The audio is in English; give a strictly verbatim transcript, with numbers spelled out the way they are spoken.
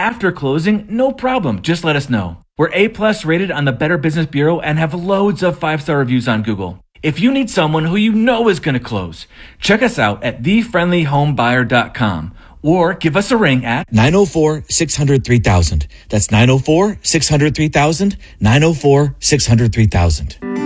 after closing, no problem. Just let us know. We're A-plus rated on the Better Business Bureau and have loads of five-star reviews on Google. If you need someone who you know is going to close, check us out at the friendly home buyer dot com or give us a ring at nine oh four, six hundred, three thousand. That's nine oh four, six hundred, three thousand, nine oh four, six hundred, three thousand.